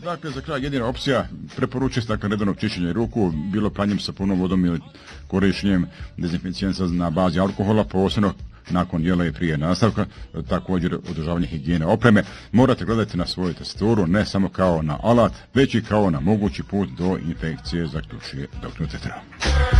Dakle, za kraj jedina opcija preporučuje se dakle redovno čišćenje ruku, bilo pranjem sa punom vodom ili korištenjem dezinficijensa na bazi alkohola, posebno nakon jela i prije nastavka, također održavanje higijene opreme. Morate gledati na svoju testuru, ne samo kao na alat, već i kao na mogući put do infekcije, zaključuje dr. Tetra.